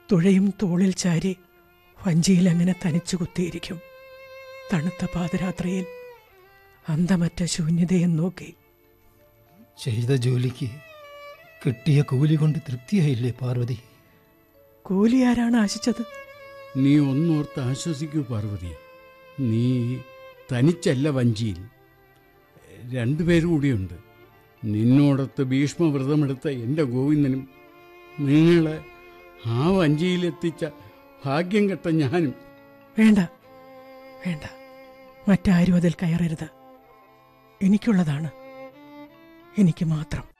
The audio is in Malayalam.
തുഴയും തോളിൽ ചാരി വഞ്ചിയിൽ അങ്ങനെ തനിച്ചു കുത്തിയിരിക്കും. തണുത്ത പാതിരാത്രിയിൽ അന്തമറ്റ ശൂന്യതയെ നോക്കി. ചെയ്ത ജോലിക്ക് കിട്ടിയ കൂലി കൊണ്ട് തൃപ്തിയായില്ലേ പാർവതി? കൂലി ആരാണ് ആശിച്ചത്? നീ ഒന്നോർത്ത് ആശ്വസിക്കൂ പാർവതി. നീ തനിച്ചല്ല വഞ്ചിയിൽ, രണ്ടുപേരും കൂടിയുണ്ട്. നിന്നോടൊത്ത് ഭീഷ്മവ്രതമെടുത്ത എൻ്റെ ഗോവിന്ദനും നിങ്ങളെ ആ വഞ്ചിയിലെത്തിച്ച ഭാഗ്യം കെട്ട ഞാനും. വേണ്ട വേണ്ട, മറ്റാരും അതിൽ കയറരുത്. എനിക്കുള്ളതാണ്, എനിക്ക് മാത്രം.